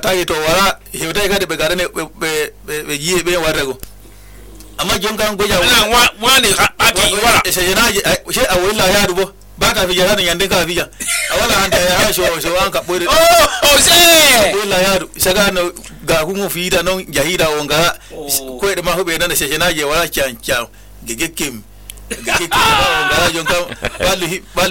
kai to wara hewtai kade be garane be yiye be warego amma jonkan goja wani ati wala shejenaje she awilla ya dubo baka fi jahana yande ka fiya awala handa ya so an ka bore se awilla ya saga no ga kungu fi da non jahida wonga ko de ma hobe nan shejenaje wala kyan gege kim wonga jonkan